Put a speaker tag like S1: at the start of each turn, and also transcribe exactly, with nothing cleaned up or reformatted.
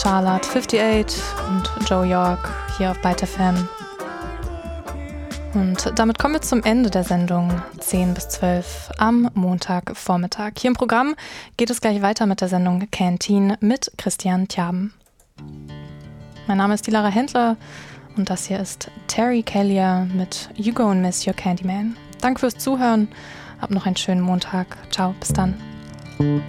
S1: Charlotte achtundfünfzig und Joe York hier auf Byte F M. Und damit kommen wir zum Ende der Sendung zehn bis zwölf am Montagvormittag. Hier im Programm geht es gleich weiter mit der Sendung Canteen mit Christian Tjaben. Mein Name ist die Lara Händler und das hier ist Terry Callier mit You Go and Miss Your Candyman. Danke fürs Zuhören, habt noch einen schönen Montag. Ciao, bis dann.